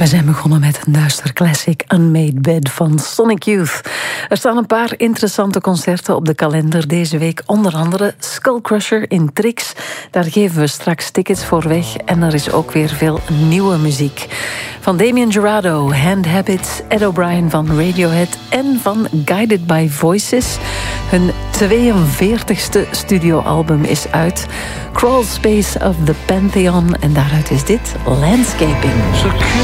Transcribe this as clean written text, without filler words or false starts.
We zijn begonnen met een duister classic Unmade Bed van Sonic Youth. Er staan een paar interessante concerten op de kalender deze week. Onder andere Skullcrusher in Trix. Daar geven we straks tickets voor weg. En er is ook weer veel nieuwe muziek. Van Damien Jurado, Hand Habits, Ed O'Brien van Radiohead en van Guided by Voices. Hun 42e studioalbum is uit. Crawl Space of the Pantheon. En daaruit is dit Landscaping.